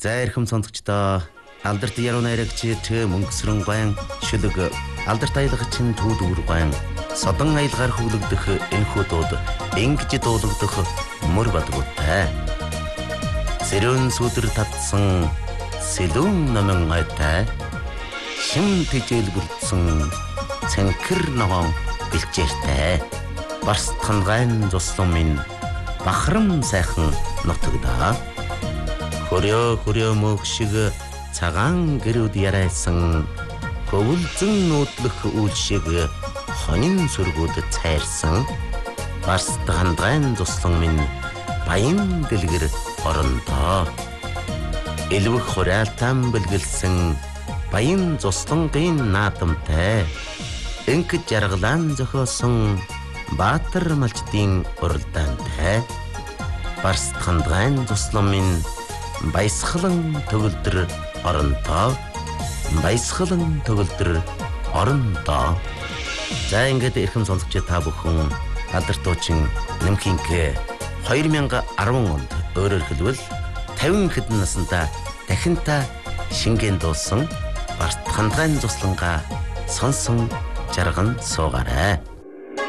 За эрхэм сонсогчдоо алдарт яруу найрагч мөнгөсрөн гуайн шүлэг алдарт аялагчин түүдүүр гуайн содон аялгаар хөглөгдөх энэхүү дууд ингэж дуулагдах мөр бадгуутай. Сэрүүн сүдэр татсан сэлүүн номон айтай шим тэжээлгүрдсэн цэнхэр ногоон бэлчээртэй барстхан гайн зуслан минь бахарам сайхан нутагдаа. Хөрөө мөг шиг цагаан гэрүүд ярайсан хөвөлзөн нүүдлэх үйл шиг хонин сүргүүд цайрсан барстхан гайн зуслан минь баян дэлгэр орондоо. Элвэх хураалтан бэлгэлсэн баян зуслангийн наадамтай энх жаргалан зохиосон баатар малчдын уралдаантай барстхан гайн зуслан минь баясгалан төгөлдөр орондоо. Баясгалан төгөлдөр орондоо. За ингээд эрхэм сонсогч та бүхэн алдарт дуучин Нэмхинг 2010 онд өөрөөр хэлбэл 50 хэдэн наснда дахинта шингэн дуусан барстхан гайн зуслангаа сонсон жарган суугаарай.